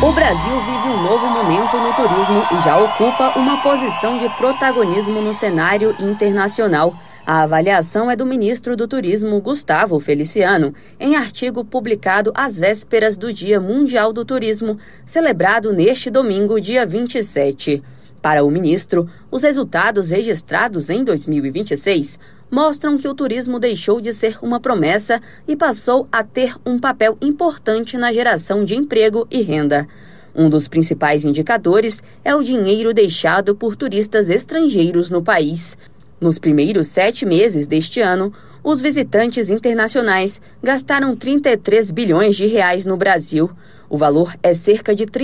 O Brasil vive um novo momento no turismo e já ocupa uma posição de protagonismo no cenário internacional. A avaliação é do ministro do Turismo, Gustavo Feliciano, em artigo publicado às vésperas do Dia Mundial do Turismo, celebrado neste domingo, dia 27. Para o ministro, os resultados registrados em 2026 mostram que o turismo deixou de ser uma promessa e passou a ter um papel importante na geração de emprego e renda. Um dos principais indicadores é o dinheiro deixado por turistas estrangeiros no país. Nos primeiros 7 meses deste ano, os visitantes internacionais gastaram 33 bilhões de reais no Brasil. O valor é cerca de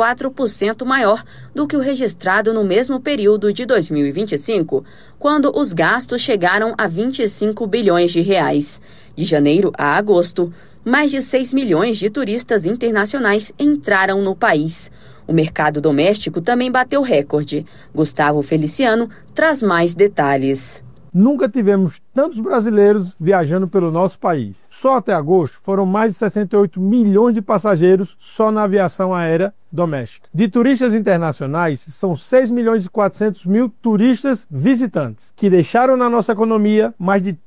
34% maior do que o registrado no mesmo período de 2025, quando os gastos chegaram a 25 bilhões de reais. De janeiro a agosto, mais de 6 milhões de turistas internacionais entraram no país. O mercado doméstico também bateu recorde. Gustavo Feliciano traz mais detalhes. Nunca tivemos tantos brasileiros viajando pelo nosso país. Só até agosto foram mais de 68 milhões de passageiros só na aviação aérea doméstica. De turistas internacionais, são 6 milhões e 400 mil turistas visitantes, que deixaram na nossa economia mais de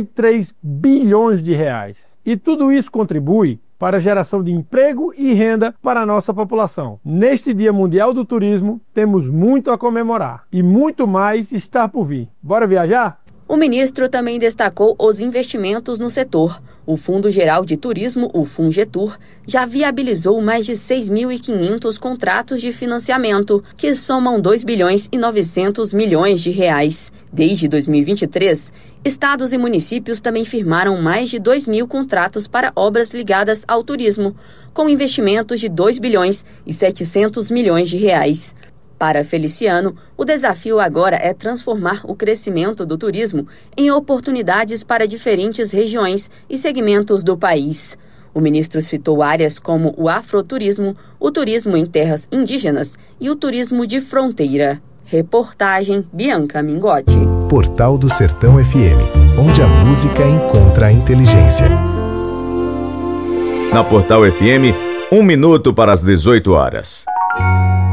33 bilhões de reais. E tudo isso contribui para a geração de emprego e renda para a nossa população. Neste Dia Mundial do Turismo, temos muito a comemorar e muito mais está por vir. Bora viajar? O ministro também destacou os investimentos no setor. O Fundo Geral de Turismo, o Fungetur, já viabilizou mais de 6.500 contratos de financiamento, que somam 2 bilhões e 900 milhões de reais. Desde 2023, estados e municípios também firmaram mais de 2.000 contratos para obras ligadas ao turismo, com investimentos de 2 bilhões e 700 milhões de reais. Para Feliciano, o desafio agora é transformar o crescimento do turismo em oportunidades para diferentes regiões e segmentos do país. O ministro citou áreas como o afroturismo, o turismo em terras indígenas e o turismo de fronteira. Reportagem Bianca Mingotti. Portal do Sertão FM, onde a música encontra a inteligência. Na Portal FM, 1 minuto para as 18 horas.